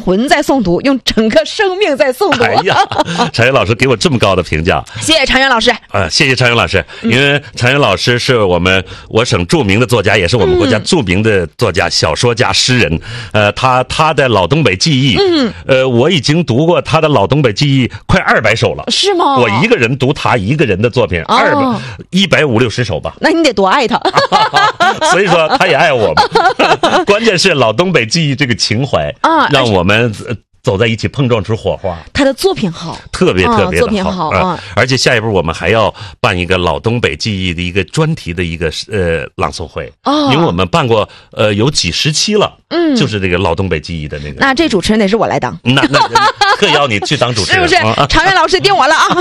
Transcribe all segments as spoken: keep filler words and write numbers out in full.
魂在诵读，用整个生命在诵读。 哎呀，常远老师给我这么高的评价， 谢谢常远老师。 啊，谢谢常远老师，因为常远老师是我们我省著名的作家，也是我们国家著名的作家、小说家、诗人。呃，他他的《老东北记忆》，嗯，呃，我已经读过他的《老东北记忆》快二百首了。 是吗？ 我一个人读他一个人的作品，二百一百五六十首吧。 那你得多爱他。 所以说，他也爱我们。关键是《老东北记忆》这个情怀啊，让我们走在一起，碰撞出火花。 他的作品好， 特别特别的好， 作品好啊！ 而且下一步我们还要办一个老东北记忆的一个专题的一个呃朗诵会啊，因为我们办过呃有几十期了，嗯，就是这个老东北记忆的那个。 那这主持人得是我来当， 那那特邀你去当主持人， 是不是？常远老师定我了啊！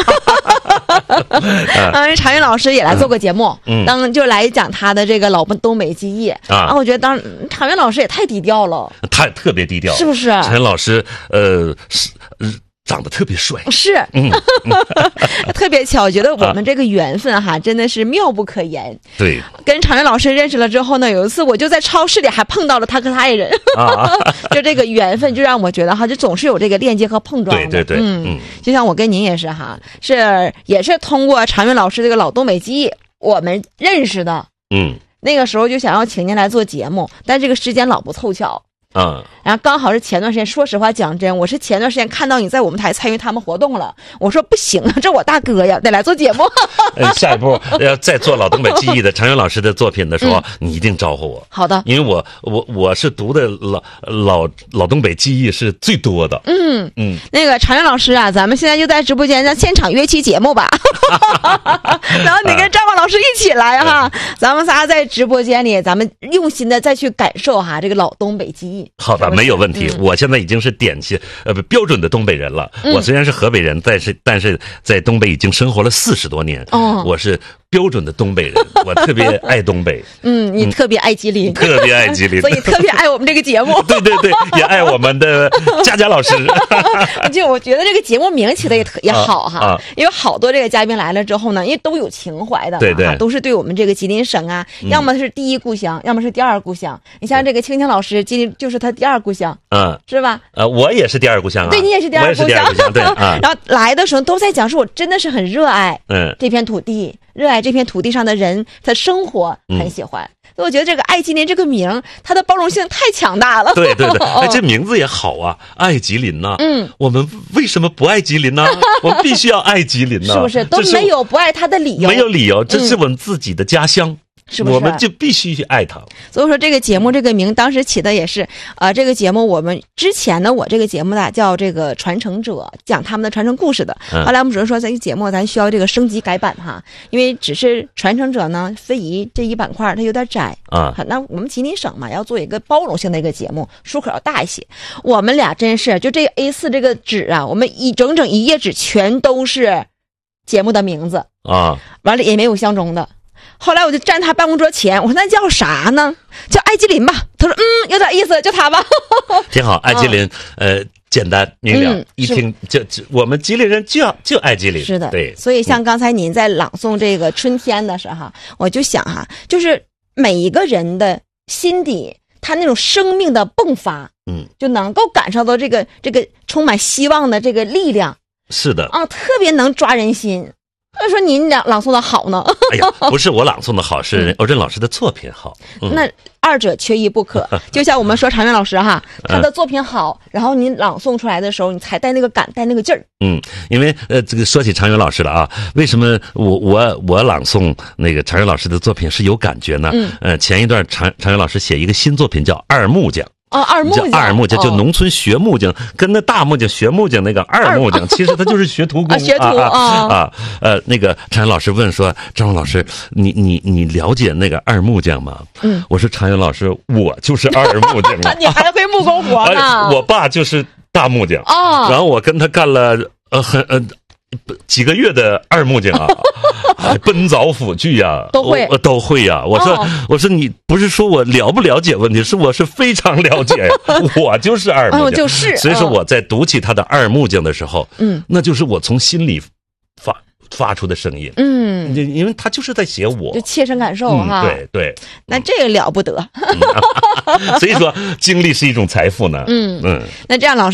嗯，常远老师也来做过节目，嗯，当就来讲他的这个老东北记忆啊。我觉得当常远老师也太低调了， 太特别低调， 是不是？ 常远老师呃是。长得特别帅， 是，嗯，特别巧，我觉得我们这个缘分哈，真的是妙不可言。 对， 跟常远老师认识了之后呢，有一次我就在超市里还碰到了他和他爱人，啊，就这个缘分就让我觉得哈，就总是有这个链接和碰撞的。 对对对， 嗯，就像我跟您也是哈，是也是通过常远老师这个老东北记忆我们认识的。嗯，那个时候就想要请您来做节目，但这个时间老不凑巧。嗯，然后刚好是前段时间，说实话讲真，我是前段时间看到你在我们台参与他们活动了，我说不行啊，这我大哥呀，得来做节目。 呃，下一步要再做老东北记忆的常远老师的作品的时候，嗯、你一定招呼我。 好的， 因为我我我是读的老老老东北记忆是最多的。嗯嗯，那个常远老师啊，咱们现在就在直播间让现场约期节目吧，然后你跟张望老师一起来哈，嗯、咱们仨在直播间里，咱们用心的再去感受哈这个老东北记忆。 好的，没有问题。嗯、我现在已经是典型呃标准的东北人了。嗯、我虽然是河北人，但是但是在东北已经生活了四十多年。哦，我是标准的东北人，我特别爱东北。 嗯，你特别爱吉林， 嗯、特别爱吉林， 所以特别爱我们这个节目。 对对对，也爱我们的佳佳老师。 就我觉得这个节目名起的也特也好哈，啊啊、因为好多这个嘉宾来了之后呢，因为都有情怀的， 对对， 都是对我们这个吉林省啊，嗯、要么是第一故乡，要么是第二故乡。你像这个青青老师，吉林就是他第二故乡，嗯，是吧？ 呃，我也是第二故乡啊， 对你也是第二故乡， 我也是第二故乡，对啊。 然后来的时候都在讲，说我真的是很热爱嗯这片土地。热爱这片土地上的人，他生活很喜欢，嗯、所以我觉得这个爱吉林这个名，它的包容性太强大了。 对对对，哎，这名字也好啊，爱吉林呐、啊。嗯，我们为什么不爱吉林呢？我们必须要爱吉林呢、啊， 是不是？都没有不爱他的理由， 没有理由，这是我们自己的家乡。嗯是不是？ 我们就必须去爱他。 所以说这个节目这个名当时起的也是，呃，这个节目我们之前呢，我这个节目呢叫这个传承者，讲他们的传承故事的。嗯、后来我们主任说，这个节目咱需要这个升级改版哈，因为只是传承者呢，非遗这一板块它有点窄啊。那我们吉林省嘛，要做一个包容性的一个节目，书口要大一些。我们俩真是就这 A 四 这个纸啊，我们一整整一页纸全都是节目的名字啊，完了也没有相中的。后来我就站他办公桌前，我说那叫啥呢？叫爱吉林吧。他说嗯，有点意思，就他吧。 挺好，爱吉林，嗯、呃，简单明了，嗯、一听就就我们吉林人就要就爱吉林。 是的， 对。 所以像刚才您在朗诵这个春天的时候，嗯、我就想哈，就是每一个人的心底，他那种生命的迸发，嗯，就能够感受到这个这个充满希望的这个力量。 是的， 啊，特别能抓人心。为说您朗朗诵的好呢？ 哎呀，不是我朗诵的好，是欧震老师的作品好。 嗯、那二者缺一不可。就像我们说常远老师哈，他的作品好，然后您朗诵出来的时候，你才带那个感，带那个劲儿。 嗯，因为呃，这个说起常远老师了啊，为什么我我我朗诵那个常远老师的作品是有感觉呢？嗯，呃，前一段常常远老师写一个新作品叫《二木匠》。 哦，二木匠， 二木匠就农村学木匠，哦、跟那大木匠学木匠那个二木匠，其实他就是学徒工啊，学徒啊啊啊！呃，那个常远老师问说：“张老师，你你你了解那个二木匠吗？”嗯，我说：“常远老师，我就是二木匠啊！” 你还会木工活呢？ 哎、我爸就是大木匠哦，然后我跟他干了呃很呃。几个月的二木匠啊，奔凿斧锯呀， 都会都会呀、啊。我说、哦、我说你不是说我了不了解问题，是我是非常了解呀，我就是二木匠， 哦、就是。 所以说我在读起他的二木匠的时候，嗯，那就是我从心里发发出的声音，嗯，因为他就是在写我， 就切身感受哈、 嗯，对对。 那这个了不得， 所以说经历是一种财富呢，嗯嗯。 那这样老师。